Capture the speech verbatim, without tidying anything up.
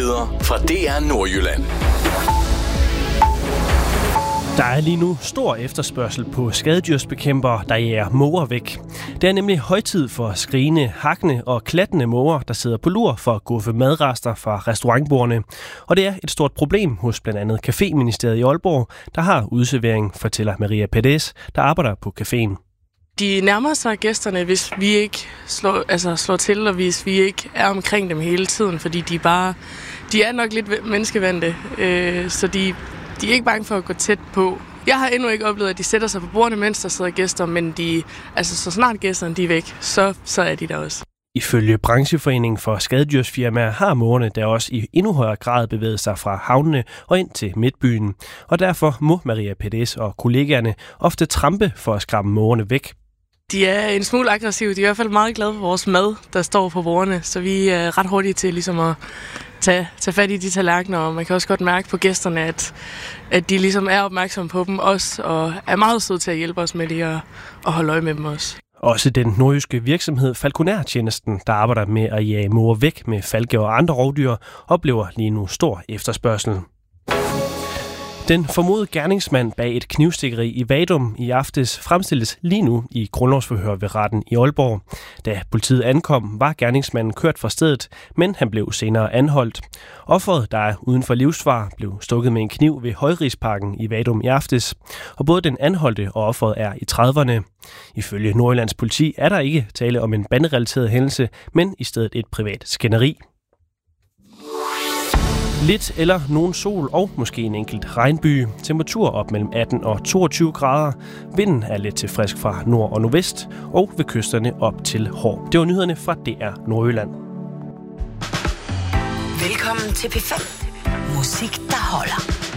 Nyheder fra D R Nordjylland. Der er lige nu stor efterspørgsel på skadedyrsbekæmpere, der jager måger væk. Det er nemlig højtid for skrigende, hakkende og klattende måger, der sidder på lur for at guffe madrester fra restaurantbordene. Og det er et stort problem hos blandt andet Caféministeriet i Aalborg, der har udservering, fortæller Maria Perez, der arbejder på caféen. De nærmer sig gæsterne, hvis vi ikke slår, altså slår til, og hvis vi ikke er omkring dem hele tiden, fordi de bare, de er nok lidt menneskevandte, øh, så de, de er ikke bange for at gå tæt på. Jeg har endnu ikke oplevet, at de sætter sig på bordene, mens der sidder gæster, men de, altså, så snart gæsterne de er væk, så, så er de der også. Ifølge brancheforeningen for skadedyrsfirmaer har mågerne der også i endnu højere grad bevæget sig fra havnene og ind til midtbyen. Og derfor må Maria Perez og kollegaerne ofte trampe for at skræmme mågerne væk. De er en smule aggressive. De er i hvert fald meget glade for vores mad, der står på bordene, så vi er ret hurtige til ligesom at tage, tage fat i de tallerkener, og man kan også godt mærke på gæsterne, at, at de ligesom er opmærksomme på dem også, og er meget søde til at hjælpe os med det og, og holde øje med dem også. Også den nordjyske virksomhed Falkonærtjenesten, der arbejder med at jage måger væk med falke og andre rovdyr, oplever lige nu stor efterspørgsel. Den formodede gerningsmand bag et knivstikkeri i Vadum i aftes fremstilles lige nu i grundlovsforhør ved retten i Aalborg. Da politiet ankom, var gerningsmanden kørt fra stedet, men han blev senere anholdt. Offeret, der er uden for livsfare, blev stukket med en kniv ved Højrigsparken i Vadum i aftes. Og både den anholdte og offeret er i trediverne. Ifølge Nordjyllands politi er der ikke tale om en banderelateret hændelse, men i stedet et privat skænderi. Lidt eller nogen sol og måske en enkelt regnby. Temperatur op mellem atten og toogtyve grader. Vinden er lidt til frisk fra nord og nordvest, og ved kysterne op til hård. Det var nyhederne fra D R Nordjylland. Velkommen til P fem. Musik, der holder.